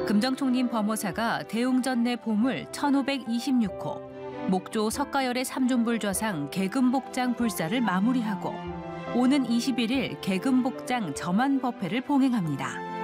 금정총림 범호사가 대웅전내 보물 1526호, 목조 석가열의 삼존불좌상 계금복장 불사를 마무리하고 오는 21일 계금복장 점안법회를 봉행합니다.